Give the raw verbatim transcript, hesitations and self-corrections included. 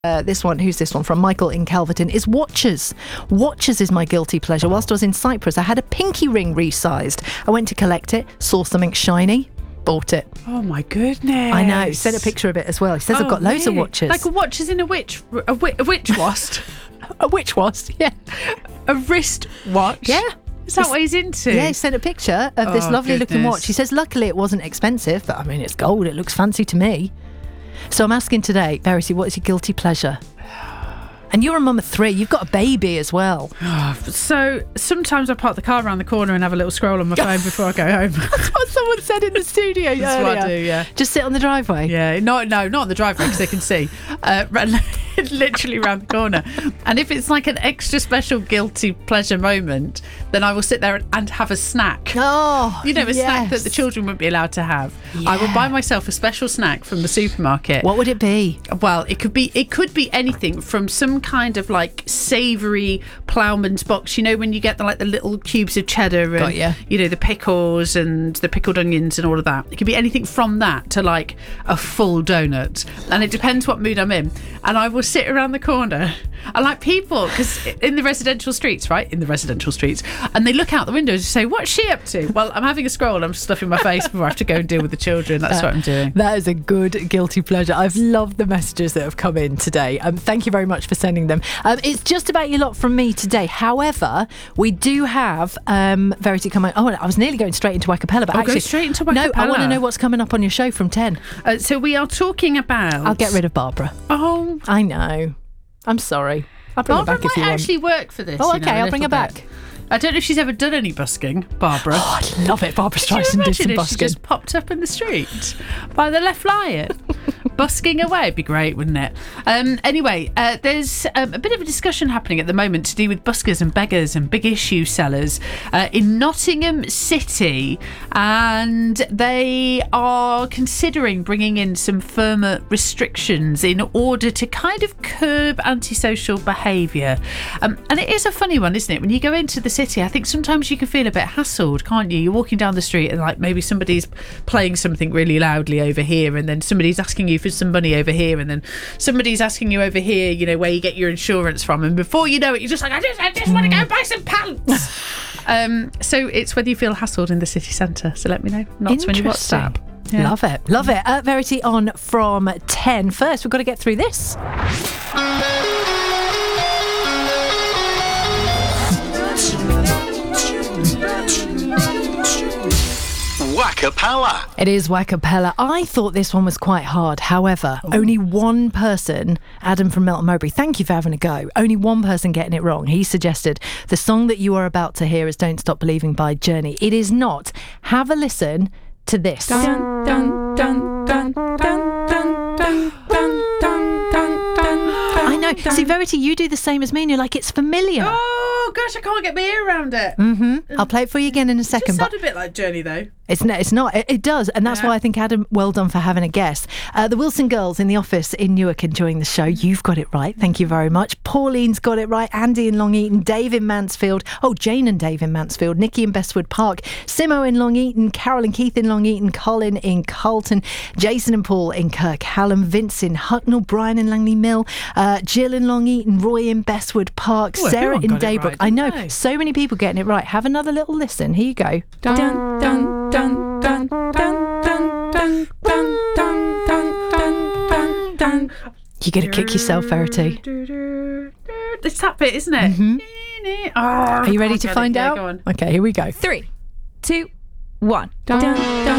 Uh, this one, who's this one from? Michael in Calverton, is watches. Watches is my guilty pleasure. Whilst I was in Cyprus, I had a pinky ring resized. I went to collect it, saw something shiny, bought it. Oh my goodness. I know. He sent a picture of it as well. He says, oh, I've got loads really? of watches. Like a watch is in a witch, a, wi- a witch wast. A witch wast, yeah. A wrist watch. Yeah. Is that He's, what he's into? Yeah, he sent a picture of this Oh, lovely goodness. looking watch. He says, luckily it wasn't expensive, but I mean, it's gold. It looks fancy to me. So I'm asking today, Verity, what is your guilty pleasure? And you're a mum of three. You've got a baby as well. So sometimes I park the car around the corner and have a little scroll on my phone before I go home. That's what someone said in the studio That's earlier. what I do, yeah. Just sit on the driveway. Yeah, no, no, not on the driveway because they can see. Uh, literally around the corner. And if it's like an extra special guilty pleasure moment, then I will sit there and, and have a snack. Oh, You know, a yes. snack that the children wouldn't be allowed to have. I will Yeah. buy myself a special snack from the supermarket. What would it be? Well, it could be it could be anything from some kind of like savoury ploughman's box. You know, when you get the like the little cubes of cheddar and Got ya. you know the pickles and the pickled onions and all of that. It could be anything from that to like a full donut, and it depends what mood I'm in. And I will sit around the corner. I like people because in the residential streets, right? In the residential streets, and they look out the windows and say, "What's she up to?" Well, I'm having a scroll. I'm stuffing my face before I have to go and deal with the children. That's what I'm doing. That is a good guilty pleasure. I've loved the messages that have come in today. Um, thank you very much for sending them. Um, it's just about your lot from me today. However, we do have um, Verity coming. Oh, I was nearly going straight into Wacapella, but Oh, go actually, straight into No, I Wacapella. want to know what's coming up on your show from ten. Uh, so we are talking about. I'll get rid of Barbara. Oh, I know. I'm sorry. I'll bring Barbara her back if might you want. actually work for this. Oh, you know, okay, a I'll bring her little bit. back. I don't know if she's ever done any busking, Barbara. Oh, I love it. Barbara Could you Streisand did imagine some if she busking. just popped up in the street by the Left Lion, busking away? It'd be great, wouldn't it? Um, anyway, uh, there's um, a bit of a discussion happening at the moment to do with buskers and beggars and big issue sellers uh, in Nottingham City, and they are considering bringing in some firmer restrictions in order to kind of curb antisocial behaviour. Um, and it is a funny one, isn't it? When you go into the city, I think sometimes you can feel a bit hassled, can't you? You're walking down the street and like maybe somebody's playing something really loudly over here, and then somebody's asking you for some money over here, and then somebody's asking you over here, you know, where you get your insurance from, and before you know it, you're just like, I just, I just want to go buy some pants. um, so it's whether you feel hassled in the city centre. So let me know. Not when you Interesting. WhatsApp. Yeah. Love it. Love it. Uh, Verity on from ten. First, we've got to get through this. Wacapella. It is Wacapella. I thought this one was quite hard. However, only one person, Adam from Melton Mowbray, thank you for having a go. Only one person getting it wrong. He suggested the song that you are about to hear is Don't Stop Believing by Journey. It is not. Have a listen to this. Dun, dun, dun, dun, dun, dun, dun, dun, dun, dun, dun. I know. See, Verity, you do the same as me, and you're like, it's familiar. Oh gosh, I can't get my ear around it. Mm-hmm. I'll play it for you again in a It second. just But sounded a bit like Journey though. It's no, it's not. It, it does, and that's Yeah. why I think Adam, well done for having a guess. Uh, the Wilson girls in the office in Newark enjoying the show. You've got it right. Thank you very much. Pauline's got it right. Andy in Long Eaton. Dave in Mansfield. Oh, Jane and Dave in Mansfield. Nikki in Bestwood Park. Simo in Long Eaton. Carol and Keith in Long Eaton. Colin in Carlton. Jason and Paul in Kirkhallam. Vince in Hucknall. Brian in Langley Mill. Uh, Jill in Long Eaton. Roy in Bestwood Park. Oh, Sarah everyone in got it Daybrook. right, I know. didn't they? So many people getting it right. Have another little listen. Here you go. Dun dun dun dun dun dun dun dun dun dun dun dun dun. You're going to kick yourself, Verity. It's that bit, isn't it? Mm-hmm. Oh, Are you ready to find out? Yeah, go on. Okay, here we go. Three, two, one. Dun, dun,